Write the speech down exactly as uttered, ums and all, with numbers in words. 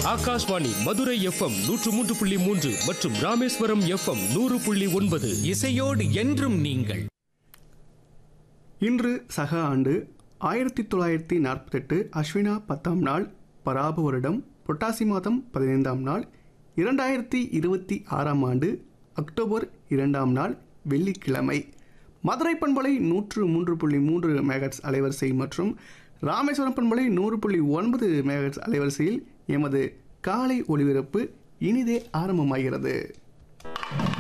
Akashvani Madurai FM நூற்று மூன்று புள்ளி மூன்று மற்றும் ராமேஸ்வரம் எஃப்எம் நூறு புள்ளி ஒன்பது. இசையோடு என்றும் நீங்கள். இன்று சக ஆண்டு ஆயிரத்தி தொள்ளாயிரத்தி நாற்பத்தெட்டு அஸ்வினா பத்தாம் நாள், பராப வருடம் புரட்டாசி மாதம் பதினைந்தாம் நாள், இரண்டாயிரத்தி இருபத்தி ஆறாம் ஆண்டு அக்டோபர் இரண்டாம் நாள் வெள்ளிக்கிழமை. மதுரை பண்பலை நூற்று மூன்று புள்ளி மூன்று மெகாஹெர்ட்ஸ் அலைவரிசை மற்றும் ராமேஸ்வரம் பண்பலை நூறு புள்ளி ஒன்பது மெகாஹெர்ட்ஸ் அலைவரிசையில் எமது காலை ஒளிபரப்பு இனிதே ஆரம்பமாகிறது.